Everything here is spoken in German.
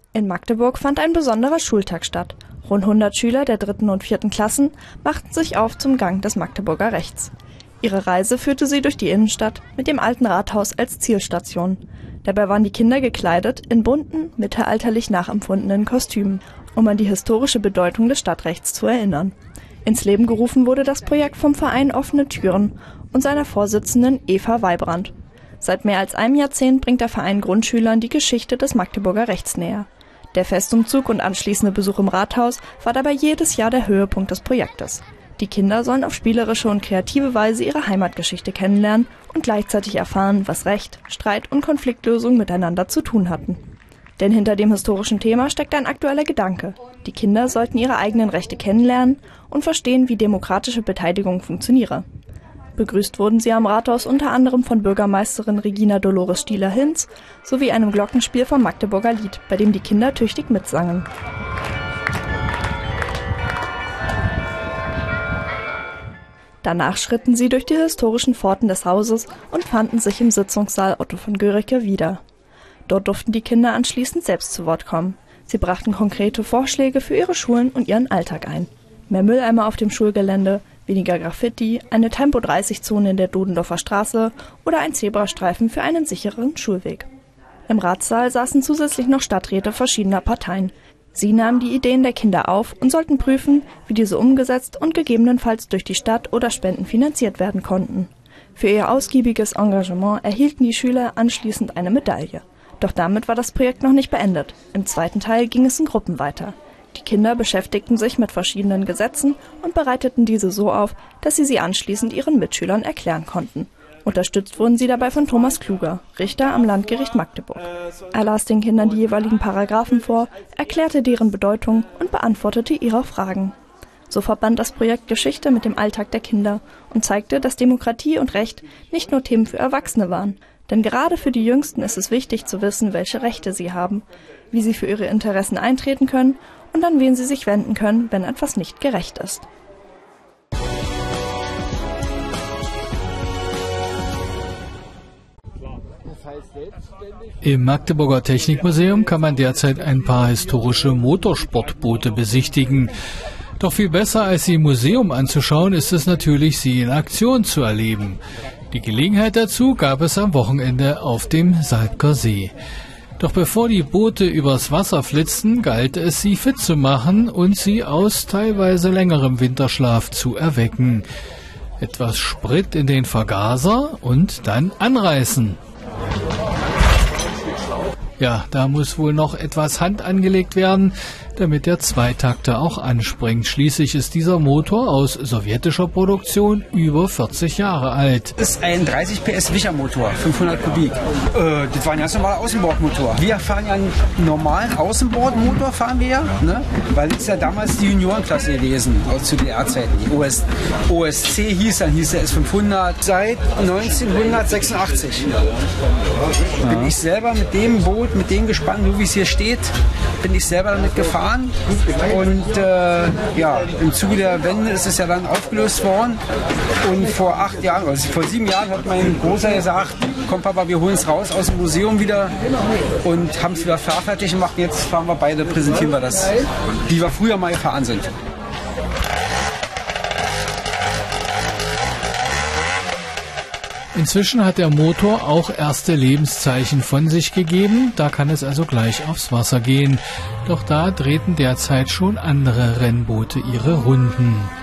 In Magdeburg fand ein besonderer Schultag statt. Rund 100 Schüler der 3. und 4. Klassen machten sich auf zum Gang des Magdeburger Rechts. Ihre Reise führte sie durch die Innenstadt mit dem alten Rathaus als Zielstation. Dabei waren die Kinder gekleidet in bunten, mittelalterlich nachempfundenen Kostümen, um an die historische Bedeutung des Stadtrechts zu erinnern. Ins Leben gerufen wurde das Projekt vom Verein Offene Türen und seiner Vorsitzenden Eva Weibrand. Seit mehr als einem Jahrzehnt bringt der Verein Grundschülern die Geschichte des Magdeburger Rechts näher. Der Festumzug und anschließende Besuch im Rathaus war dabei jedes Jahr der Höhepunkt des Projektes. Die Kinder sollen auf spielerische und kreative Weise ihre Heimatgeschichte kennenlernen und gleichzeitig erfahren, was Recht, Streit und Konfliktlösung miteinander zu tun hatten. Denn hinter dem historischen Thema steckt ein aktueller Gedanke. Die Kinder sollten ihre eigenen Rechte kennenlernen und verstehen, wie demokratische Beteiligung funktioniere. Begrüßt wurden sie am Rathaus unter anderem von Bürgermeisterin Regina Dolores Stieler-Hinz sowie einem Glockenspiel vom Magdeburger Lied, bei dem die Kinder tüchtig mitsangen. Danach schritten sie durch die historischen Pforten des Hauses und fanden sich im Sitzungssaal Otto von Guericke wieder. Dort durften die Kinder anschließend selbst zu Wort kommen. Sie brachten konkrete Vorschläge für ihre Schulen und ihren Alltag ein. Mehr Mülleimer auf dem Schulgelände, weniger Graffiti, eine Tempo-30-Zone in der Dudendorfer Straße oder ein Zebrastreifen für einen sicheren Schulweg. Im Ratssaal saßen zusätzlich noch Stadträte verschiedener Parteien. Sie nahmen die Ideen der Kinder auf und sollten prüfen, wie diese umgesetzt und gegebenenfalls durch die Stadt oder Spenden finanziert werden konnten. Für ihr ausgiebiges Engagement erhielten die Schüler anschließend eine Medaille. Doch damit war das Projekt noch nicht beendet. Im zweiten Teil ging es in Gruppen weiter. Die Kinder beschäftigten sich mit verschiedenen Gesetzen und bereiteten diese so auf, dass sie anschließend ihren Mitschülern erklären konnten. Unterstützt wurden sie dabei von Thomas Kluger, Richter am Landgericht Magdeburg. Er las den Kindern die jeweiligen Paragraphen vor, erklärte deren Bedeutung und beantwortete ihre Fragen. So verband das Projekt Geschichte mit dem Alltag der Kinder und zeigte, dass Demokratie und Recht nicht nur Themen für Erwachsene waren. Denn gerade für die Jüngsten ist es wichtig zu wissen, welche Rechte sie haben, wie sie für ihre Interessen eintreten können und an wen sie sich wenden können, wenn etwas nicht gerecht ist. Im Magdeburger Technikmuseum kann man derzeit ein paar historische Motorsportboote besichtigen. Doch viel besser als sie im Museum anzuschauen, ist es natürlich, sie in Aktion zu erleben. Die Gelegenheit dazu gab es am Wochenende auf dem Salbker See. Doch bevor die Boote übers Wasser flitzten, galt es, sie fit zu machen und sie aus teilweise längerem Winterschlaf zu erwecken. Etwas Sprit in den Vergaser und dann anreißen. Ja, da muss wohl noch etwas Hand angelegt werden, damit der Zweitakter auch anspringt. Schließlich ist dieser Motor aus sowjetischer Produktion über 40 Jahre alt. Das ist ein 30 PS Wicher-Motor, 500 Kubik. Das war ein ganz normaler Außenbordmotor. Wir fahren ja einen normalen Außenbordmotor, fahren wir ja, ne? Weil das ist ja damals die Juniorenklasse gewesen, zu DDR-Zeiten. Die OSC hieß der S500 seit 1986. Bin ich selber mit dem Boot, mit dem Gespann, so wie es hier steht, bin ich selber damit gefahren. Und im Zuge der Wende ist es ja dann aufgelöst worden. Und vor 8 Jahren, also vor 7 Jahren hat mein Großer gesagt, komm Papa, wir holen es raus aus dem Museum wieder und haben es wieder fahrfertig gemacht. Jetzt fahren wir beide, präsentieren wir das, wie wir früher mal gefahren sind. Inzwischen hat der Motor auch erste Lebenszeichen von sich gegeben, da kann es also gleich aufs Wasser gehen. Doch da drehten derzeit schon andere Rennboote ihre Runden.